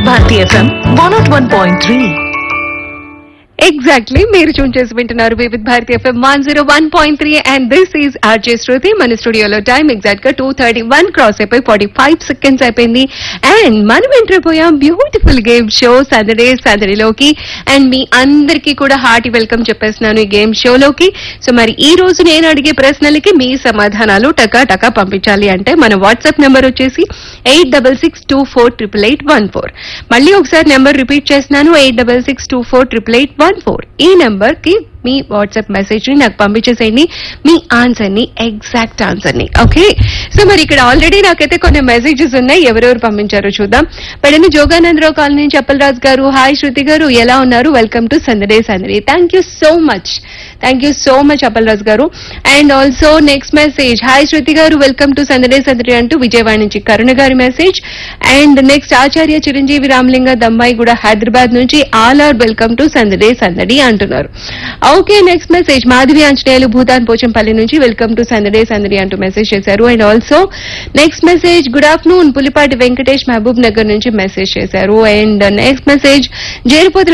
Bharti FM 101.3. Exactly మీరు చూన్ చేసి వింటున్నారు Vividh Bharati FM 101.3 and this is RJ శృతి. మన స్టూడియోలో టైం ఎగ్జాక్ట్ గా 2:31 క్రాస్ అయిపోయి 45 సెకండ్స్ అయిపోయింది. అండ్ మనం ఎంటర్ పోయాం బ్యూటిఫుల్ గేమ్ షో సందడిలోకి. అండ్ మీ అందరికీ కూడా హార్టీ వెల్కమ్ చెప్పేస్తున్నాను ఈ గేమ్ షోలోకి. సో మరి ఈ రోజు నేను అడిగే ప్రశ్నలకి మీ సమాధానాలు టకా పంపించాలి అంటే మన వాట్సాప్ నెంబర్ వచ్చేసి 8662488814. మళ్ళీ ఒకసారి నెంబర్ రిపీట్ చేస్తున్నాను, 8662488814. ఈ నెంబర్ కి మీ వాట్సాప్ మెసేజ్ ని నాకు పంపించేసేయండి, మీ ఆన్సర్ ని, ఎగ్జాక్ట్ ఆన్సర్ ని. ఓకే, సో మరి ఇక్కడ ఆల్రెడీ నాకైతే కొన్ని మెసేజెస్ ఉన్నాయి. ఎవరెవరు పంపించారో చూద్దాం. పెడని జోగానందరావు కాలనీ నుంచి అప్పలరాజు గారు, హాయ్ శృతి గారు ఎలా ఉన్నారు, వెల్కమ్ టు సందడే. Thank you so much Appalaraju గారు. And also next message, hi శృతి గారు వెల్కమ్ టు సందడే అంటూ విజయవాడ నుంచి కరుణ గారి మెసేజ్. అండ్ నెక్స్ట్ ఆచార్య చిరంజీవి రామలింగ దమ్మాయి కూడా హైదరాబాద్ నుంచి ఆల్ ఆర్ వెల్కమ్ టు సందడి అంటున్నారు. Okay, next message Madhavi Anjaneyulu Bhoodan Pochampally నుంచి వెల్కమ్ టు సందడే అంటూ మెసేజ్ చేశారు. And also next message, good afternoon Pulipati Venkatesh Mahabub Nagar నుంచి మెసేజ్ చేశారు. And next message, Jerupothula